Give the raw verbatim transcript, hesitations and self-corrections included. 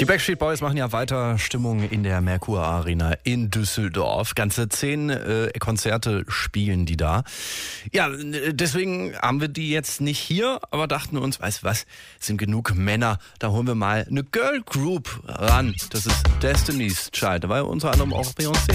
Die Backstreet Boys machen ja weiter Stimmung in der Merkur Arena in Düsseldorf. Ganze zehn äh, Konzerte spielen die da. Ja, deswegen haben wir die jetzt nicht hier, aber dachten uns, weißt du was, es sind genug Männer, da holen wir mal eine Girl Group ran. Das ist Destiny's Child. Da war ja unter anderem auch Beyoncé